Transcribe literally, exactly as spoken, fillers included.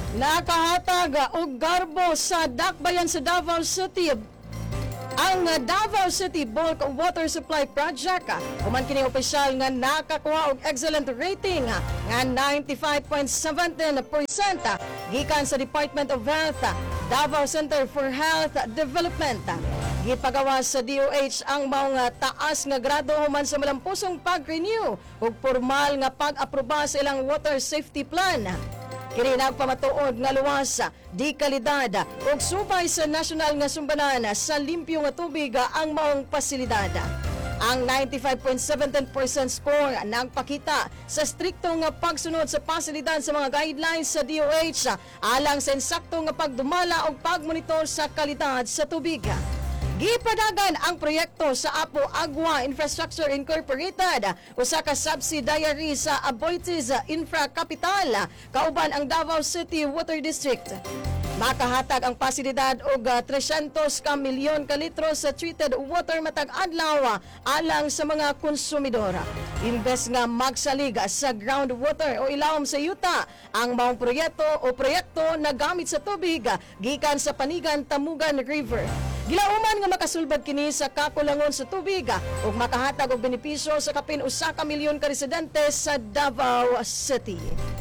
Nakahatag og garbo sa dakbayan sa Davao City ang Davao City Bulk Water Supply Project. Human kini opisyal nga nakakuha og excellent rating nga ninety-five point one seven percent gikan sa Department of Health, Davao Center for Health Development. Gipagawa sa D O H ang mga taas nga grado human sa malampusong pag-renew ug formal nga pag-aproba sa ilang water safety plan. Kini nagpamatuod nga luwas, di kalidad ug subay sa nasyonal nga sumbanan sa limpyo nga tubig ang maong pasilidad. Ang ninety-five point one seven percent score nagpakita sa strikto nga pagsunod sa pasilidad sa mga guidelines sa D O H alang sa insakto nga pagdumala ug pagmonitor sa kalidad sa tubig. Gipadagan ang proyekto sa Apo Agua Infrastructure Incorporated, usa ka subsidiary sa Aboitiz Infra Capital, kauban ang Davao City Water District. Makahatag ang pasilidad og three hundred ka milyon ka litro sa treated water matag adlaw alang sa mga konsumidor. Imbes nga magsalig sa groundwater o ilawom sa yuta, ang maong proyekto o proyekto na gamit sa tubig gikan sa Panigan Tamugan River. Gilauman nga makasulbad kini sa kakulangon sa tubig ug makahatag og benepisyo sa kapin usa ka milyon ka residente sa Davao City.